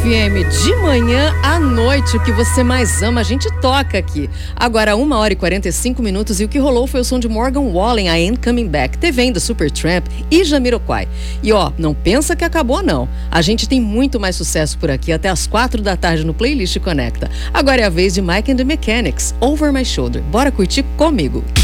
FM, de manhã à noite, o que você mais ama, a gente toca aqui. Agora, 1h45 e o que rolou foi o som de Morgan Wallen, I Ain't Coming Back, teve ainda Supertramp e Jamiroquai. E ó, não pensa que acabou não. A gente tem muito mais sucesso por aqui até as 4 da tarde no Playlist Conecta. Agora é a vez de Mike and the Mechanics, Over My Shoulder. Bora curtir comigo.